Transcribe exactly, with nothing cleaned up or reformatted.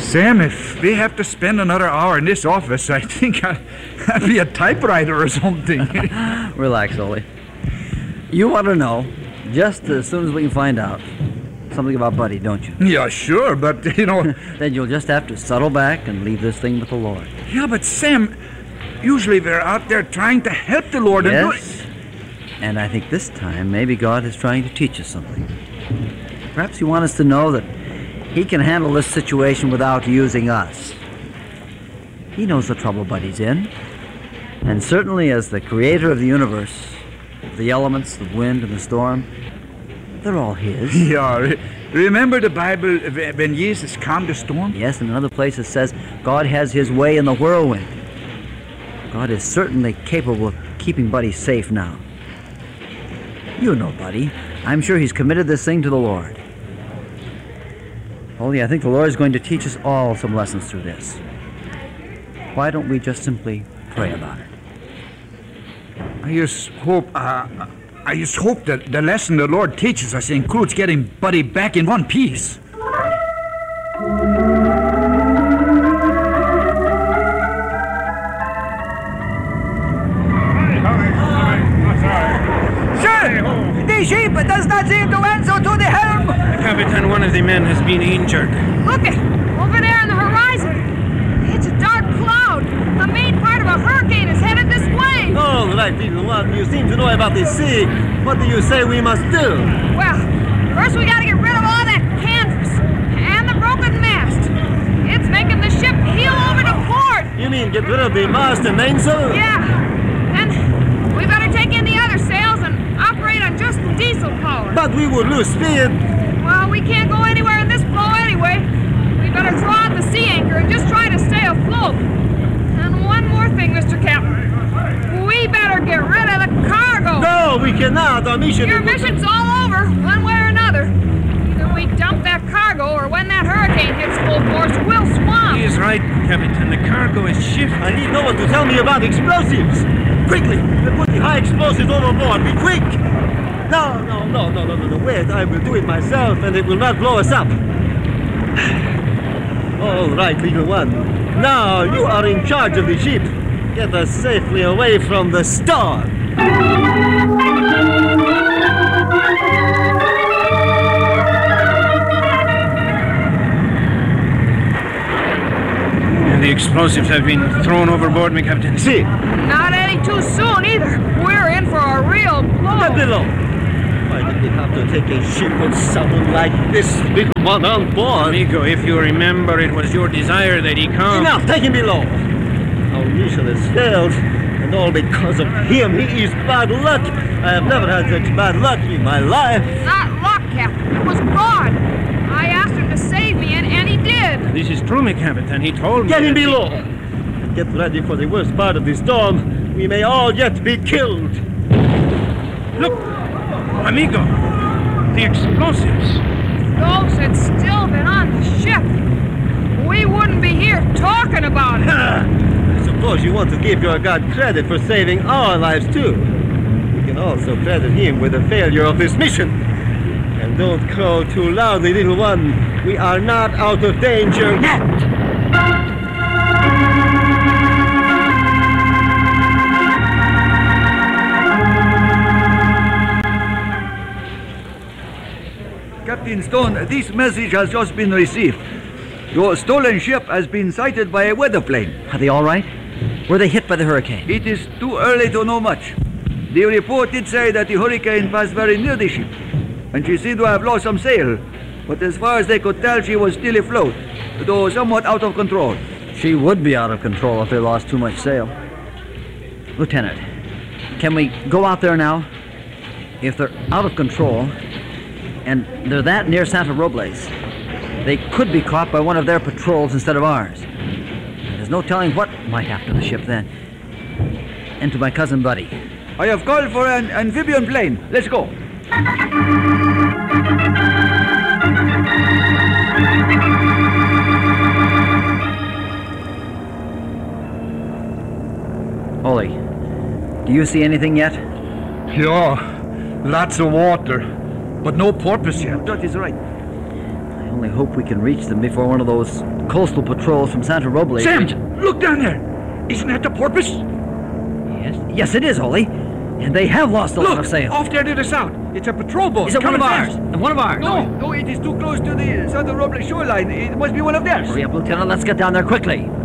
Sam, if we have to spend another hour in this office, I think I'll, I'll be a typewriter or something. Relax, Ole. You want to know, just as soon as we can find out, something about Buddy, don't you? Yeah, sure, but, you know... Then you'll just have to settle back and leave this thing with the Lord. Yeah, but Sam, usually we're out there trying to help the Lord. Yes, and, do... and I think this time maybe God is trying to teach us something. Perhaps you want us to know that He can handle this situation without using us. He knows the trouble Buddy's in. And certainly as the creator of the universe, the elements, the wind, and the storm, they're all His. Yeah, remember the Bible when Jesus calmed the storm? Yes, in another place it says God has His way in the whirlwind. God is certainly capable of keeping Buddy safe now. You know Buddy. I'm sure he's committed this thing to the Lord. Only I think the Lord is going to teach us all some lessons through this. Why don't we just simply pray about it? I just hope, uh, I just hope that the lesson the Lord teaches us includes getting Buddy back in one piece. Sir, the ship does not seem to answer to the helm. Captain, one of the men has been injured. Look it! Over there on the horizon! It's a dark cloud! The main part of a hurricane is headed this way! All right, little one. You seem to know about the sea. What do you say we must do? Well, first we gotta get rid of all that canvas and the broken mast. It's making the ship heel over to port! You mean get rid of the mast and mainsail? Yeah. Then we better take in the other sails and operate on just diesel power. But we would lose speed. Well, we can't go anywhere in this blow anyway. We better throw out the sea anchor and just try to stay afloat. And one more thing, Mister Captain. We better get rid of the cargo. No, we cannot. Our mission... Your mission's all over, one way or another. Either we dump that cargo, or when that hurricane hits full force, we'll swamp. He is right, Captain. The cargo is shifted. I need no one to tell me about explosives. Quickly, put the high explosives overboard. Be quick. No, no, no, no, no, no, no, wait. I will do it myself, and it will not blow us up. All right, little one. Now you are in charge of the ship. Get us safely away from the storm. And the explosives have been thrown overboard, my Captain. See. Not any too soon, either. We're in for a real blow. Get below. Why did we have to take a ship with someone like this little one on board? Amigo, if you remember, it was your desire that he come. Enough, take him below. Our mission has failed, and all because of him. He is bad luck. I have never had such bad luck in my life. Not luck, Captain. It was God. I asked him to save me, and, and he did. This is true, my Captain. He told me. Get him that below. he... Get ready for the worst part of the storm. We may all yet be killed. Look, amigo, the explosives. Those had still been on the ship. We wouldn't be here talking about it. I suppose you want to give your God credit for saving our lives, too. You can also credit him with the failure of this mission. And don't crow too loudly, little one. We are not out of danger yet. Captain Stone, this message has just been received. Your stolen ship has been sighted by a weather plane. Are they all right? Were they hit by the hurricane? It is too early to know much. The report did say that the hurricane passed very near the ship, and she seemed to have lost some sail. But as far as they could tell, she was still afloat, though somewhat out of control. She would be out of control if they lost too much sail. Lieutenant, can we go out there now? If they're out of control, and they're that near Santa Robles, they could be caught by one of their patrols instead of ours. There's no telling what might happen to the ship then. And to my cousin Buddy. I have called for an amphibian plane. Let's go. Ole, do you see anything yet? Yeah, lots of water, but no porpoise yet. That is right. I only hope we can reach them before one of those coastal patrols from Santa Robles. Sam, reach- look down there. Isn't that the porpoise? Yes, yes, it is, Ollie. And they have lost a lot Look, of sail. off there to the south. It's a patrol boat. Is it one of coming ours? fast. One of ours? No, no, it is too close to the Santa Robles shoreline. It must be one of theirs. Hurry up, Lieutenant. Let's get down there quickly.